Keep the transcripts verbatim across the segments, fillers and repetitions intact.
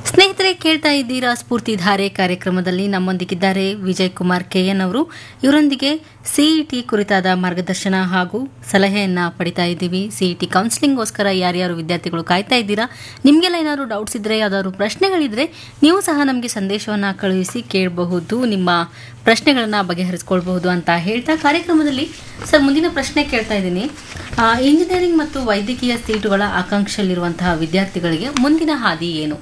ಸ್ನೇಹಿತರೆ, ಕೇಳ್ತಾ ಇದ್ದೀರಾ ಸ್ಫೂರ್ತಿಧಾರೆ ಕಾರ್ಯಕ್ರಮದಲ್ಲಿ ನಮ್ಮೊಂದಿಗಿದ್ದಾರೆ ವಿಜಯ್ ಕುಮಾರ್ ಕೆಎನ್ ಅವರು. ಇವರೊಂದಿಗೆ ಸಿಇಟಿ ಕುರಿತಾದ ಮಾರ್ಗದರ್ಶನ ಹಾಗೂ ಸಲಹೆಯನ್ನ ಪಡಿತಾ ಇದ್ದೀವಿ. ಸಿಇಟಿ ಕೌನ್ಸಿಲಿಂಗ್ಗೋಸ್ಕರ ಯಾರ್ಯಾರು ವಿದ್ಯಾರ್ಥಿಗಳು ಕಾಯ್ತಾ ಇದ್ದೀರಾ, ನಿಮಗೆಲ್ಲ ಏನಾದ್ರು ಡೌಟ್ಸ್ ಇದ್ರೆ, ಯಾವ್ದಾದ್ರು ಪ್ರಶ್ನೆಗಳಿದ್ರೆ ನೀವು ಸಹ ನಮಗೆ ಸಂದೇಶವನ್ನ ಕಳುಹಿಸಿ ಕೇಳಬಹುದು, ನಿಮ್ಮ ಪ್ರಶ್ನೆಗಳನ್ನ ಬಗೆಹರಿಸಿಕೊಳ್ಬಹುದು ಅಂತ ಹೇಳ್ತಾ ಕಾರ್ಯಕ್ರಮದಲ್ಲಿ ಸರ್ ಮುಂದಿನ ಪ್ರಶ್ನೆ ಕೇಳ್ತಾ ಇದ್ದೀನಿ. ಇಂಜಿನಿಯರಿಂಗ್ ಮತ್ತು ವೈದ್ಯಕೀಯ ಸೀಟುಗಳ ಆಕಾಂಕ್ಷೆಯಲ್ಲಿರುವಂತಹ ವಿದ್ಯಾರ್ಥಿಗಳಿಗೆ ಮುಂದಿನ ಹಾದಿ ಏನು?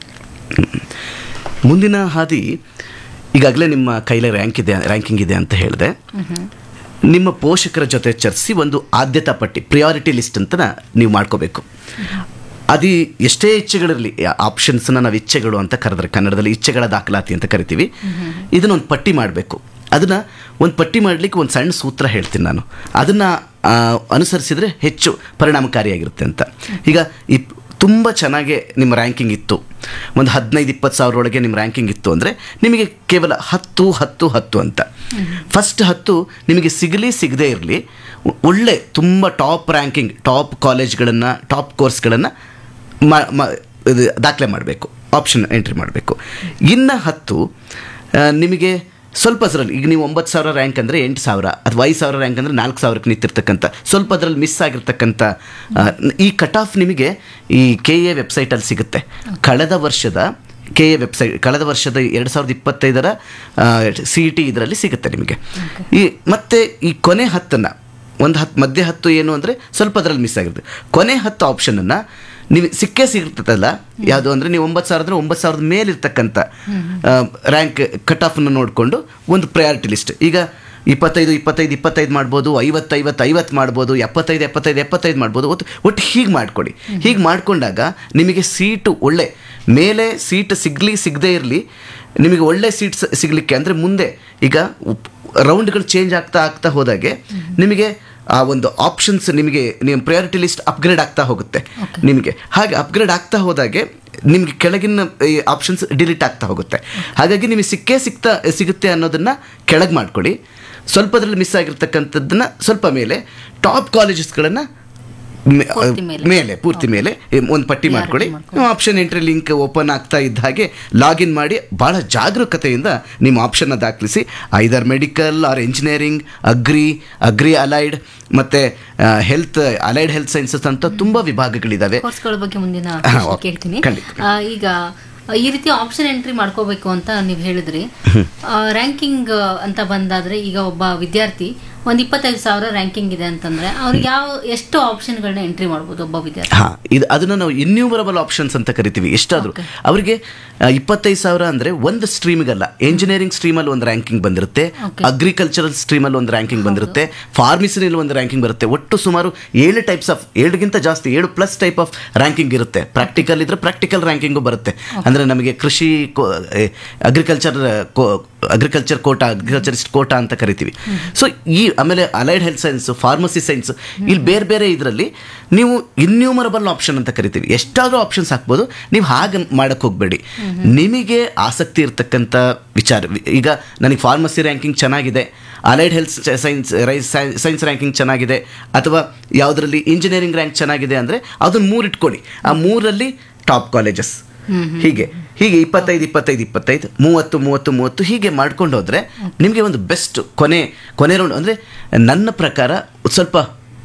ಮುಂದಿನ ಹಾದಿ, ಈಗಾಗಲೇ ನಿಮ್ಮ ಕೈಲೇ ರ್ಯಾಂಕ್ ಇದೆ ರ್ಯಾಂಕಿಂಗ್ ಇದೆ ಅಂತ ಹೇಳಿದೆ. ನಿಮ್ಮ ಪೋಷಕರ ಜೊತೆ ಚರ್ಚಿಸಿ ಒಂದು ಆದ್ಯತಾ ಪಟ್ಟಿ, ಪ್ರಿಯಾರಿಟಿ ಲಿಸ್ಟ್ ಅಂತ ನೀವು ಮಾಡ್ಕೋಬೇಕು. ಅದು ಎಷ್ಟೇ ಇಚ್ಛೆಗಳಿರಲಿ, ಆಪ್ಷನ್ಸ್ನ ನಾವು ಇಚ್ಛೆಗಳು ಅಂತ ಕರೆದ್ರೆ ಕನ್ನಡದಲ್ಲಿ ಇಚ್ಛೆಗಳ ದಾಖಲಾತಿ ಅಂತ ಕರಿತೀವಿ. ಇದನ್ನೊಂದು ಪಟ್ಟಿ ಮಾಡಬೇಕು. ಅದನ್ನು ಒಂದು ಪಟ್ಟಿ ಮಾಡಲಿಕ್ಕೆ ಒಂದು ಸಣ್ಣ ಸೂತ್ರ ಹೇಳ್ತೀನಿ ನಾನು. ಅದನ್ನು ಅನುಸರಿಸಿದರೆ ಹೆಚ್ಚು ಪರಿಣಾಮಕಾರಿಯಾಗಿರುತ್ತೆ ಅಂತ. ಈಗ ಇಪ್ ತುಂಬ ಚೆನ್ನಾಗಿ ನಿಮ್ಮ ರ್ಯಾಂಕಿಂಗ್ ಇತ್ತು, ಒಂದು ಹದಿನೈದು ಇಪ್ಪತ್ತು ಸಾವಿರ ಒಳಗೆ ನಿಮ್ಮ ರ್ಯಾಂಕಿಂಗ್ ಇತ್ತು ಅಂದರೆ ನಿಮಗೆ ಕೇವಲ ಹತ್ತು ಹತ್ತು ಹತ್ತು ಅಂತ ಫಸ್ಟ್ ಹತ್ತು ನಿಮಗೆ ಸಿಗಲಿ ಸಿಗದೇ ಇರಲಿ, ಒಳ್ಳೆ ತುಂಬ ಟಾಪ್ ರ್ಯಾಂಕಿಂಗ್ ಟಾಪ್ ಕಾಲೇಜ್ಗಳನ್ನು ಟಾಪ್ ಕೋರ್ಸ್ಗಳನ್ನು ಮ ಇದು ದಾಖಲೆ ಮಾಡಬೇಕು, ಆಪ್ಷನ್ ಎಂಟ್ರಿ ಮಾಡಬೇಕು. ಇನ್ನು ಹತ್ತು ನಿಮಗೆ ಸ್ವಲ್ಪ ಅದರಲ್ಲಿ, ಈಗ ನೀವು ಒಂಬತ್ತು ಸಾವಿರ ರ್ಯಾಂಕ್ ಅಂದರೆ ಎಂಟು ಸಾವಿರ ಅಥವಾ ಐದು ಸಾವಿರ ರ್ಯಾಂಕ್ ಅಂದರೆ ನಾಲ್ಕು ಸಾವಿರಕ್ಕೆ ನಿಂತಿರ್ತಕ್ಕಂಥ ಸ್ವಲ್ಪ ಅದರಲ್ಲಿ ಮಿಸ್ ಆಗಿರ್ತಕ್ಕಂಥ ಈ ಕಟ್ ಆಫ್ ನಿಮಗೆ ಈ ಕೆ ಎ ವೆಬ್ಸೈಟಲ್ಲಿ ಸಿಗುತ್ತೆ. ಕಳೆದ ವರ್ಷದ ಕೆ ಎ ವೆಬ್ಸೈಟ್ ಕಳೆದ ವರ್ಷದ ಎರಡು ಸಾವಿರದ ಇಪ್ಪತ್ತೈದರ ಸಿ ಇ ಟಿ ಇದರಲ್ಲಿ ಸಿಗುತ್ತೆ ನಿಮಗೆ. ಈ ಮತ್ತು ಈ ಕೊನೆ ಹತ್ತನ್ನು ಒಂದು ಹತ್ತು ಮಧ್ಯೆ ಹತ್ತು ಏನು ಅಂದರೆ ಸ್ವಲ್ಪ ಅದರಲ್ಲಿ ಮಿಸ್ ಆಗಿರುತ್ತೆ. ಕೊನೆ ಹತ್ತು ಆಪ್ಷನನ್ನು ನೀವು ಸಿಕ್ಕೇ ಸಿಗುತ್ತಲ್ಲ, ಯಾವುದು ಅಂದರೆ ನೀವು ಒಂಬತ್ತು ಸಾವಿರ ಅಂದರೆ ಒಂಬತ್ತು ಸಾವಿರದ ಮೇಲಿರ್ತಕ್ಕಂಥ ರ್ಯಾಂಕ್ ಕಟ್ ಆಫನ್ನು ನೋಡಿಕೊಂಡು ಒಂದು ಪ್ರಯಾರಿಟಿ ಲಿಸ್ಟ್. ಈಗ ಇಪ್ಪತ್ತೈದು ಇಪ್ಪತ್ತೈದು ಇಪ್ಪತ್ತೈದು ಮಾಡ್ಬೋದು, ಐವತ್ತೈವತ್ತು ಐವತ್ತು ಮಾಡ್ಬೋದು, ಎಪ್ಪತ್ತೈದು ಎಪ್ಪತ್ತೈದು ಎಪ್ಪತ್ತೈದು ಮಾಡ್ಬೋದು. ಒಟ್ಟು ಒಟ್ಟು ಹೀಗೆ ಮಾಡ್ಕೊಳ್ಳಿ. ಹೀಗೆ ಮಾಡಿಕೊಂಡಾಗ ನಿಮಗೆ ಸೀಟು ಒಳ್ಳೆ ಮೇಲೆ ಸೀಟ್ ಸಿಗಲಿ ಸಿಗದೇ ಇರಲಿ, ನಿಮಗೆ ಒಳ್ಳೆ ಸೀಟ್ಸ್ ಸಿಗಲಿಕ್ಕೆ ಅಂದರೆ ಮುಂದೆ ಈಗ ರೌಂಡ್ಗಳು ಚೇಂಜ್ ಆಗ್ತಾ ಆಗ್ತಾ ಹೋದಾಗೆ ನಿಮಗೆ ಆ ಒಂದು ಆಪ್ಷನ್ಸ್ ನಿಮಗೆ ನಿಮ್ಮ ಪ್ರಯಾರಿಟಿ ಲಿಸ್ಟ್ ಅಪ್ಗ್ರೇಡ್ ಆಗ್ತಾ ಹೋಗುತ್ತೆ. ನಿಮಗೆ ಹಾಗೆ ಅಪ್ಗ್ರೇಡ್ ಆಗ್ತಾ ಹೋದಾಗೆ ನಿಮಗೆ ಕೆಳಗಿನ ಆಪ್ಷನ್ಸ್ ಡಿಲೀಟ್ ಆಗ್ತಾ ಹೋಗುತ್ತೆ. ಹಾಗಾಗಿ ನಿಮಗೆ ಸಿಕ್ಕೇ ಸಿಗ್ತಾ ಸಿಗುತ್ತೆ ಅನ್ನೋದನ್ನು ಕೆಳಗೆ ಮಾಡ್ಕೊಳ್ಳಿ. ಸ್ವಲ್ಪ ಅದರಲ್ಲಿ ಮಿಸ್ ಆಗಿರ್ತಕ್ಕಂಥದ್ದನ್ನು ಸ್ವಲ್ಪ ಮೇಲೆ, ಟಾಪ್ ಕಾಲೇಜಸ್ಗಳನ್ನು ಮೇಲೆ ಪೂರ್ತಿ ಮೇಲೆ ಒಂದು ಪಟ್ಟಿ ಮಾಡ್ಕೊಳ್ಳಿ. ಆಪ್ಷನ್ ಎಂಟ್ರಿ ಲಿಂಕ್ ಓಪನ್ ಆಗ್ತಾ ಇದ್ದ ಹಾಗೆ ಲಾಗಿನ್ ಮಾಡಿ ಭಾಳ ಜಾಗರೂಕತೆಯಿಂದ ನಿಮ್ಮ ಆಪ್ಷನ್ನ ದಾಖಲಿಸಿ. ಐದರ್ medical R engineering, agri agri allied ಮತ್ತು ಹೆಲ್ತ್ ಅಲೈಡ್ ಹೆಲ್ತ್ ಸೈನ್ಸಸ್ ಅಂತ ತುಂಬ ವಿಭಾಗಗಳಿದ್ದಾವೆ. ಬಗ್ಗೆ ಮುಂದಿನ ಕೇಳ್ತೀನಿ. ಈಗ ಈ ರೀತಿ ಆಪ್ಷನ್ ಎಂಟ್ರಿ ಮಾಡ್ಕೋಬೇಕು ಅಂತ ನೀವು ಹೇಳಿದ್ರಿ. ರ್ಯಾಂಕಿಂಗ್ ಅಂತ ಬಂದಾದ್ರೆ ಈಗ ಒಬ್ಬ ವಿದ್ಯಾರ್ಥಿ ಒಂದು ಇಪ್ಪತ್ತೈದು ಸಾವಿರ ರ್ಯಾಂಕಿಂಗ್ ಇದೆ ಅಂತಂದ್ರೆ ಅವ್ರಿಗೆ ಯಾವ ಎಷ್ಟು ಆಪ್ಷನ್ಗಳನ್ನ ಎಂಟ್ರಿ ಮಾಡ್ಬೋದು ಒಬ್ಬ ವಿದ್ಯಾರ್ಥಿ? ಹಾಂ, ಇದು ಅದನ್ನು ನಾವು ಇನ್ಯೂಮರಬಲ್ ಆಪ್ಷನ್ಸ್ ಅಂತ ಕರಿತೀವಿ. ಎಷ್ಟಾದರೂ ಅವರಿಗೆ ಇಪ್ಪತ್ತೈದು ಸಾವಿರ ಅಂದರೆ ಒಂದು ಸ್ಟ್ರೀಮಿಗಲ್ಲ, ಇಂಜಿನಿಯರಿಂಗ್ ಸ್ಟ್ರೀಮಲ್ಲಿ ಒಂದು ರ್ಯಾಂಕಿಂಗ್ ಬಂದಿರುತ್ತೆ, ಅಗ್ರಿಕಲ್ಚರಲ್ ಸ್ಟ್ರೀಮಲ್ಲಿ ಒಂದು ರ್ಯಾಂಕಿಂಗ್ ಬಂದಿರುತ್ತೆ, ಫಾರ್ಮಸಿನಲ್ಲಿ ಒಂದು ರ್ಯಾಂಕಿಂಗ್ ಬರುತ್ತೆ. ಒಟ್ಟು ಸುಮಾರು ಏಳು ಟೈಪ್ಸ್ ಆಫ್, ಏಳುಗಿಂತ ಜಾಸ್ತಿ ಏಳು ಪ್ಲಸ್ ಟೈಪ್ ಆಫ್ ರ್ಯಾಂಕಿಂಗ್ ಇರುತ್ತೆ. ಪ್ರಾಕ್ಟಿಕಲ್ ಇದ್ರೆ ಪ್ರಾಕ್ಟಿಕಲ್ ರ್ಯಾಂಕಿಂಗು ಬರುತ್ತೆ. ಅಂದರೆ ನಮಗೆ ಕೃಷಿ agriculture agriculture Kota agriculturist Kota ಅಂತ ಕರಿತೀವಿ. ಸೊ ಈ ಆಮೇಲೆ allied health science, pharmacy science, ಇಲ್ಲಿ ಬೇರೆ ಬೇರೆ ಇದರಲ್ಲಿ ನೀವು ಇನ್ಯೂಮರಬಲ್ ಆಪ್ಷನ್ ಅಂತ ಕರಿತೀವಿ. ಎಷ್ಟಾದರೂ ಆಪ್ಷನ್ಸ್ ಹಾಕ್ಬೋದು. ನೀವು ಹಾಗೆ ಮಾಡೋಕ್ಕೆ ಹೋಗಬೇಡಿ. ನಿಮಗೆ ಆಸಕ್ತಿ ಇರತಕ್ಕಂಥ ವಿಚಾರ, ಈಗ ನನಗೆ ಫಾರ್ಮಸಿ ರ್ಯಾಂಕಿಂಗ್ ಚೆನ್ನಾಗಿದೆ, allied health science science ranking ಚೆನ್ನಾಗಿದೆ, ಅಥವಾ ಯಾವುದರಲ್ಲಿ ಇಂಜಿನಿಯರಿಂಗ್ ರ್ಯಾಂಕ್ ಚೆನ್ನಾಗಿದೆ ಅಂದರೆ ಅದನ್ನು ಮೂರು ಇಟ್ಕೊಳ್ಳಿ. ಆ ಮೂರಲ್ಲಿ ಟಾಪ್ ಕಾಲೇಜಸ್, ಹೀಗೆ ಹೀಗೆ ಇಪ್ಪತ್ತೈದು ಇಪ್ಪತ್ತೈದು ಇಪ್ಪತ್ತೈದು ಮೂವತ್ತು ಮೂವತ್ತು ಮೂವತ್ತು ಹೀಗೆ ಮಾಡ್ಕೊಂಡು ಹೋದರೆ ನಿಮಗೆ ಒಂದು ಬೆಸ್ಟ್ ಕೊನೆ ಕೊನೆ ರೌಂಡ್. ಅಂದರೆ ನನ್ನ ಪ್ರಕಾರ ಸ್ವಲ್ಪ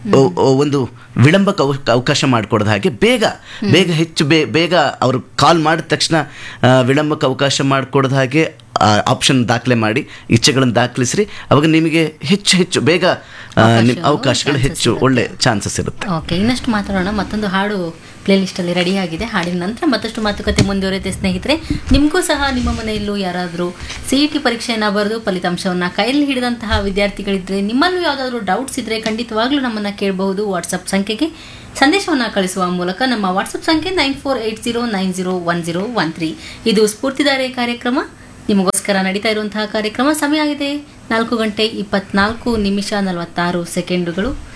ಒಂದು ವಿಳಂಬಕ್ಕೆ ಅವಕಾಶ ಮಾಡಿಕೊಡೋದು, ಹಾಗೆ ಬೇಗ ಬೇಗ ಹೆಚ್ಚು ಬೇ ಬೇಗ ಅವರು ಕಾಲ್ ಮಾಡಿದ ತಕ್ಷಣ ವಿಳಂಬಕ್ಕೆ ಅವಕಾಶ ಮಾಡಿಕೊಡೋದು, ಹಾಗೆ ಆಪ್ಷನ್ ದಾಖಲೆ ಮಾಡಿ ಇಚ್ಛೆಗಳನ್ನು ದಾಖಲಿಸ್ರಿ. ಅವಾಗ ನಿಮಗೆ ಹೆಚ್ಚು ಹೆಚ್ಚು ಬೇಗ ನಿಮ್ಮ ಅವಕಾಶಗಳು ಹೆಚ್ಚು ಒಳ್ಳೆ ಚಾನ್ಸಸ್ ಇರುತ್ತೆ. ಓಕೆ, ಇನ್ನಷ್ಟು ಮಾತಾಡೋಣ. ಮತ್ತೊಂದು ಹಾಡು ಪ್ಲೇ ಲಿಸ್ಟಲ್ಲಿ ರೆಡಿ ಆಗಿದೆ. ಹಾಡಿನ ನಂತರ ಮತ್ತಷ್ಟು ಮಾತುಕತೆ ಮುಂದುವರೆಯುತ್ತೆ. ಸ್ನೇಹಿತರೆ, ನಿಮಗೂ ಸಹ ನಿಮ್ಮ ಮನೆಯಲ್ಲೂ ಯಾರಾದರೂ ಸಿ ಇ ಟಿ ಪರೀಕ್ಷೆಯನ್ನು ಬರೆದು ಫಲಿತಾಂಶವನ್ನು ಕೈಯಲ್ಲಿ ಹಿಡಿದಂತಹ ವಿದ್ಯಾರ್ಥಿಗಳಿದ್ದರೆ, ನಿಮ್ಮಲ್ಲೂ ಯಾವುದಾದ್ರೂ ಡೌಟ್ಸ್ ಇದ್ದರೆ ಖಂಡಿತವಾಗ್ಲೂ ನಮ್ಮನ್ನು ಕೇಳಬಹುದು. ವಾಟ್ಸಪ್ ಸಂಖ್ಯೆಗೆ ಸಂದೇಶವನ್ನು ಕಳಿಸುವ ಮೂಲಕ. ನಮ್ಮ ವಾಟ್ಸಪ್ ಸಂಖ್ಯೆ nine four eight zero nine zero one zero one three. ಇದು ಸ್ಫೂರ್ತಿಧಾರೆ ಕಾರ್ಯಕ್ರಮ, ನಿಮಗೋಸ್ಕರ ನಡೀತಾ ಇರುವಂತಹ ಕಾರ್ಯಕ್ರಮ. ಸಮಯ ಆಗಿದೆ ನಾಲ್ಕು ಗಂಟೆ ಇಪ್ಪತ್ನಾಲ್ಕು ನಿಮಿಷ ನಲವತ್ತಾರು ಸೆಕೆಂಡುಗಳು.